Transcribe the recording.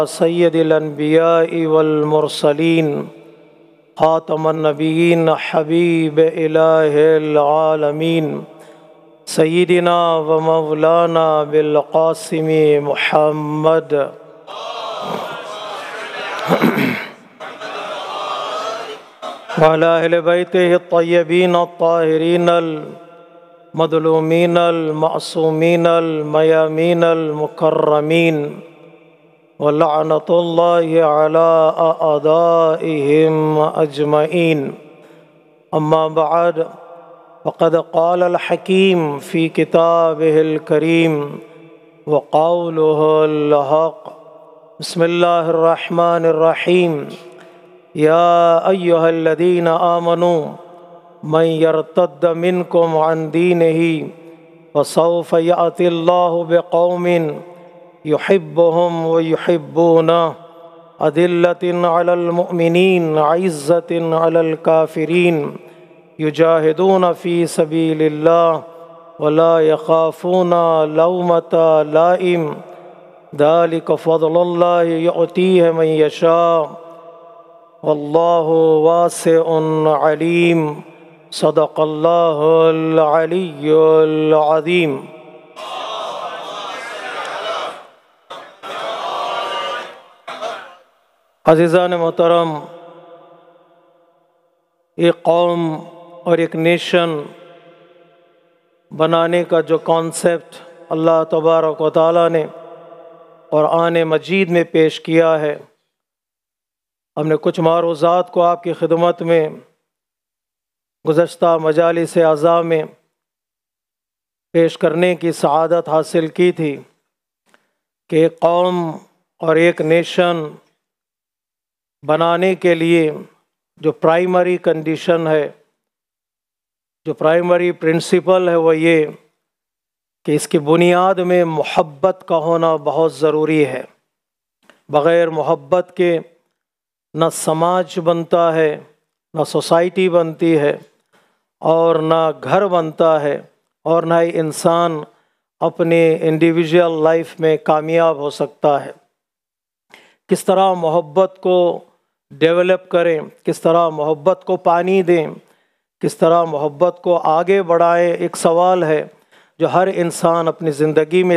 سید الانبیاء والمرسلین خاتم النبیین حبیب الہ العالمین سیدنا و مولانا بالقاسم محمد وعلی اہل بیتہ الطیبین الطاہرین المظلومین المعصومین المیامین المکرمین ولعنۃ اللہ علی اعدائہم اجمعین اما بعد فقد قال الحکیم فی کتابہ الکریم وقولہ الحق بسم اللہ الرحمن الرحیم یا ایہا الذین آمنوا من یرتد منکم عن دینہ فسوف یأتی اللہ بقوم یحبهم ویحبونہ اذلۃ علی المؤمنین عزۃ علی الکافرین یجاہدون فی سبیل اللہ ولا یخافون لومۃ لائم ذلک فضل اللہ یؤتیہ من یشاء واللہ واسع علیم صدق اللہ العلی العظیم۔ عزیزان محترم، ایک قوم اور ایک نیشن بنانے کا جو کانسیپٹ اللہ تبارک و تعالیٰ نے قرآن مجید میں پیش کیا ہے، ہم نے کچھ معروضات کو آپ کی خدمت میں گزشتہ مجالس اعضاء میں پیش کرنے کی سعادت حاصل کی تھی کہ ایک قوم اور ایک نیشن بنانے کے لیے جو پرائمری کنڈیشن ہے، جو پرائمری پرنسپل ہے، وہ یہ کہ اس کی بنیاد میں محبت کا ہونا بہت ضروری ہے۔ بغیر محبت کے نہ سماج بنتا ہے، نہ سوسائٹی بنتی ہے، اور نہ گھر بنتا ہے، اور نہ ہی انسان اپنے انڈیویجول لائف میں کامیاب ہو سکتا ہے۔ کس طرح محبت کو ڈیولپ کریں، کس طرح محبت کو پانی دیں، کس طرح محبت کو آگے بڑھائیں، ایک سوال ہے جو ہر انسان اپنی زندگی میں